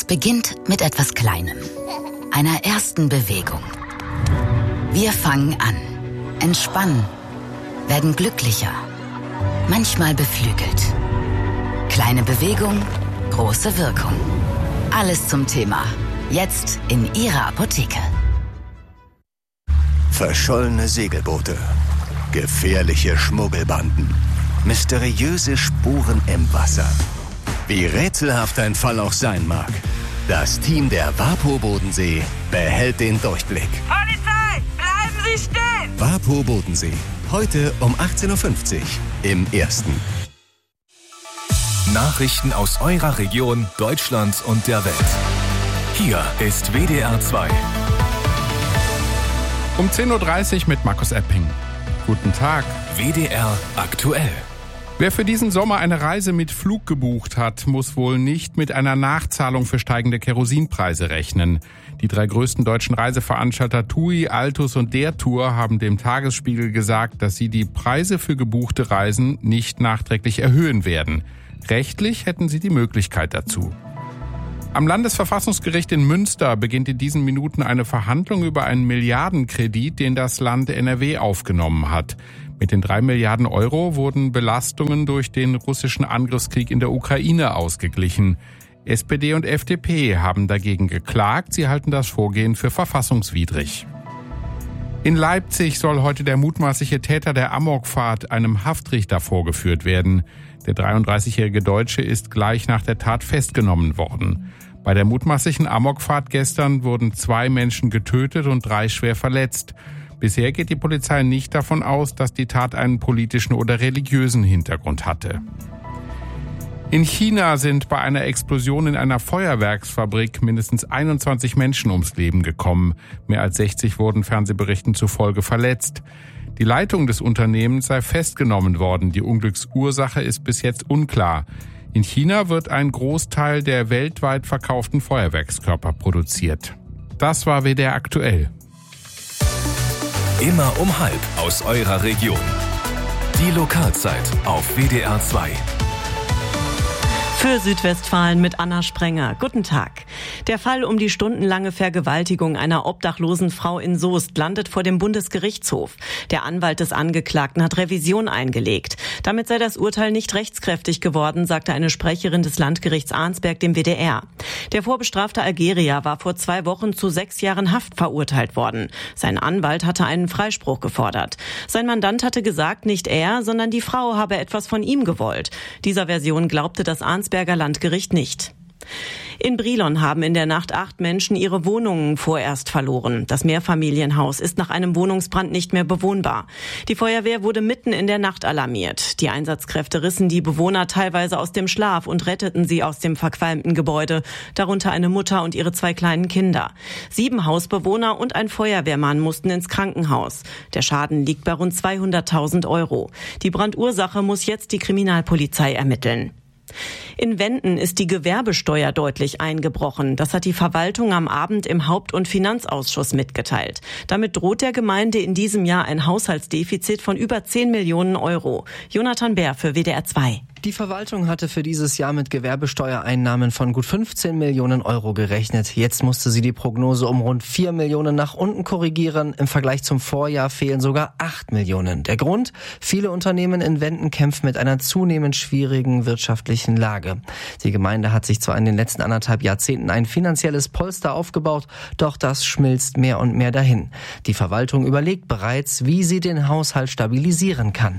Es beginnt mit etwas Kleinem, einer ersten Bewegung. Wir fangen an, entspannen, werden glücklicher, manchmal beflügelt. Kleine Bewegung, große Wirkung. Alles zum Thema. Jetzt in Ihrer Apotheke. Verschollene Segelboote, gefährliche Schmuggelbanden, mysteriöse Spuren im Wasser. Wie rätselhaft ein Fall auch sein mag, das Team der WaPo Bodensee behält den Durchblick. Polizei, bleiben Sie stehen! WaPo Bodensee, heute um 18.50 Uhr im Ersten. Nachrichten aus eurer Region, Deutschland und der Welt. Hier ist WDR 2. Um 10.30 Uhr mit Markus Epping. Guten Tag. WDR aktuell. Wer für diesen Sommer eine Reise mit Flug gebucht hat, muss wohl nicht mit einer Nachzahlung für steigende Kerosinpreise rechnen. Die 3 größten deutschen Reiseveranstalter TUI, Altus und Der Tour haben dem Tagesspiegel gesagt, dass sie die Preise für gebuchte Reisen nicht nachträglich erhöhen werden. Rechtlich hätten sie die Möglichkeit dazu. Am Landesverfassungsgericht in Münster beginnt in diesen Minuten eine Verhandlung über einen Milliardenkredit, den das Land NRW aufgenommen hat. Mit den 3 Milliarden Euro wurden Belastungen durch den russischen Angriffskrieg in der Ukraine ausgeglichen. SPD und FDP haben dagegen geklagt. Sie halten das Vorgehen für verfassungswidrig. In Leipzig soll heute der mutmaßliche Täter der Amokfahrt einem Haftrichter vorgeführt werden. Der 33-jährige Deutsche ist gleich nach der Tat festgenommen worden. Bei der mutmaßlichen Amokfahrt gestern wurden 2 Menschen getötet und 3 schwer verletzt. Bisher geht die Polizei nicht davon aus, dass die Tat einen politischen oder religiösen Hintergrund hatte. In China sind bei einer Explosion in einer Feuerwerksfabrik mindestens 21 Menschen ums Leben gekommen. Mehr als 60 wurden Fernsehberichten zufolge verletzt. Die Leitung des Unternehmens sei festgenommen worden. Die Unglücksursache ist bis jetzt unklar. In China wird ein Großteil der weltweit verkauften Feuerwerkskörper produziert. Das war WDR aktuell. Immer um 12:30 aus eurer Region. Die Lokalzeit auf WDR 2. Für Südwestfalen mit Anna Sprenger. Guten Tag. Der Fall um die stundenlange Vergewaltigung einer obdachlosen Frau in Soest landet vor dem Bundesgerichtshof. Der Anwalt des Angeklagten hat Revision eingelegt. Damit sei das Urteil nicht rechtskräftig geworden, sagte eine Sprecherin des Landgerichts Arnsberg dem WDR. Der vorbestrafte Algerier war vor 2 Wochen zu 6 Jahren Haft verurteilt worden. Sein Anwalt hatte einen Freispruch gefordert. Sein Mandant hatte gesagt, nicht er, sondern die Frau habe etwas von ihm gewollt. Dieser Version glaubte das Arnsberger Landgericht nicht. In Brilon haben in der Nacht 8 Menschen ihre Wohnungen vorerst verloren. Das Mehrfamilienhaus ist nach einem Wohnungsbrand nicht mehr bewohnbar. Die Feuerwehr wurde mitten in der Nacht alarmiert. Die Einsatzkräfte rissen die Bewohner teilweise aus dem Schlaf und retteten sie aus dem verqualmten Gebäude, darunter eine Mutter und ihre 2 kleinen Kinder. 7 Hausbewohner und ein Feuerwehrmann mussten ins Krankenhaus. Der Schaden liegt bei rund 200.000 Euro. Die Brandursache muss jetzt die Kriminalpolizei ermitteln. In Wenden ist die Gewerbesteuer deutlich eingebrochen. Das hat die Verwaltung am Abend im Haupt- und Finanzausschuss mitgeteilt. Damit droht der Gemeinde in diesem Jahr ein Haushaltsdefizit von über 10 Millionen Euro. Jonathan Bär für WDR 2. Die Verwaltung hatte für dieses Jahr mit Gewerbesteuereinnahmen von gut 15 Millionen Euro gerechnet. Jetzt musste sie die Prognose um rund 4 Millionen nach unten korrigieren. Im Vergleich zum Vorjahr fehlen sogar 8 Millionen. Der Grund? Viele Unternehmen in Wenden kämpfen mit einer zunehmend schwierigen wirtschaftlichen Lage. Die Gemeinde hat sich zwar in den letzten 1,5 Jahrzehnten ein finanzielles Polster aufgebaut, doch das schmilzt mehr und mehr dahin. Die Verwaltung überlegt bereits, wie sie den Haushalt stabilisieren kann.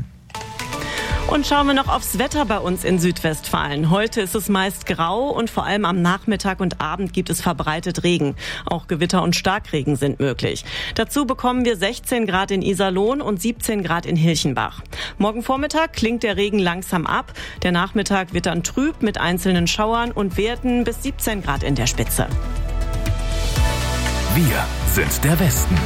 Und schauen wir noch aufs Wetter bei uns in Südwestfalen. Heute ist es meist grau und vor allem am Nachmittag und Abend gibt es verbreitet Regen. Auch Gewitter und Starkregen sind möglich. Dazu bekommen wir 16 Grad in Iserlohn und 17 Grad in Hilchenbach. Morgen Vormittag klingt der Regen langsam ab. Der Nachmittag wird dann trüb mit einzelnen Schauern und Werten bis 17 Grad in der Spitze. Wir sind der Westen.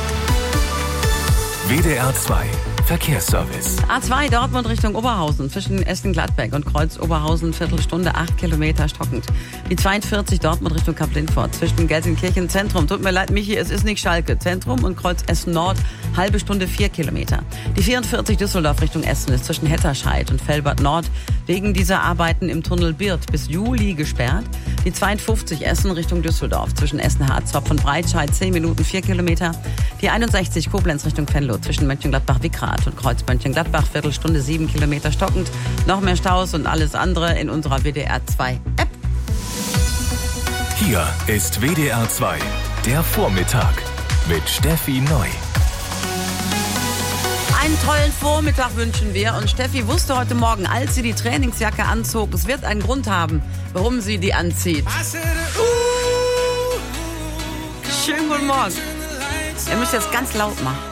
WDR 2 Verkehrsservice. A2 Dortmund Richtung Oberhausen zwischen Essen-Gladbeck und Kreuz Oberhausen, Viertelstunde, 8 Kilometer stockend. Die 42 Dortmund Richtung Kap-Lindfort zwischen Gelsenkirchen Zentrum. Tut mir leid, Michi, es ist nicht Schalke. Zentrum und Kreuz Essen Nord, halbe Stunde, 4 Kilometer. Die 44 Düsseldorf Richtung Essen ist zwischen Hetterscheid und Velbert Nord wegen dieser Arbeiten im Tunnel Birth bis Juli gesperrt. Die 52 Essen Richtung Düsseldorf zwischen Essen-Harzopf und Breitscheid 10 Minuten 4 Kilometer. Die 61 Koblenz Richtung Venlo zwischen Mönchengladbach-Wickrath und Kreuz Mönchengladbach Viertelstunde 7 Kilometer stockend. Noch mehr Staus und alles andere in unserer WDR 2 App. Hier ist WDR 2, der Vormittag mit Steffi Neu. Einen tollen Vormittag wünschen wir. Und Steffi wusste heute Morgen, als sie die Trainingsjacke anzog, es wird einen Grund haben, warum sie die anzieht. Schönen guten Morgen. Ihr müsst jetzt ganz laut machen.